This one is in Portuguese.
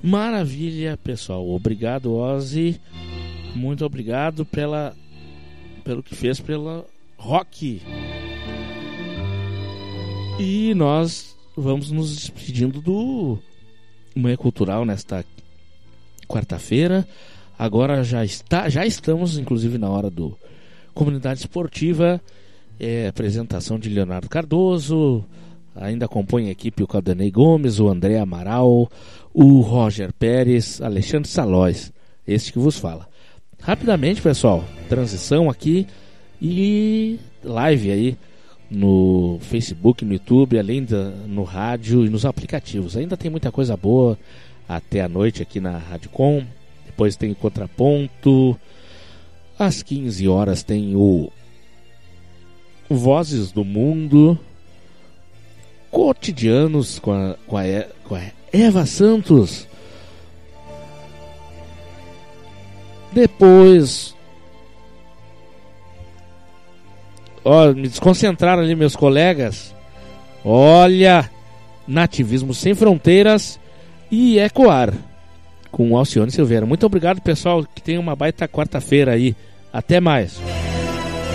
Maravilha, pessoal. Obrigado, Ozzy. Muito obrigado pelo que fez pela rock. E nós vamos nos despedindo do Manhã Cultural nesta quarta-feira. Agora já estamos, inclusive, na hora do Comunidade Esportiva. Apresentação de Leonardo Cardoso. Ainda compõe a equipe o Caldanei Gomes, o André Amaral, o Roger Pérez, Alexandre Salóis, este que vos fala. Rapidamente, pessoal, transição aqui e live aí no Facebook, no YouTube, além no rádio e nos aplicativos. Ainda tem muita coisa boa até a noite aqui na Rádio Com. Depois tem o Contraponto. Às 15 horas tem o Vozes do Mundo, Cotidianos com a Eva Santos. Depois, me desconcentraram ali meus colegas. Olha, Nativismo Sem Fronteiras e Ecoar com Alcione Silveira. Muito obrigado, pessoal, que tenha uma baita quarta-feira aí. Até mais.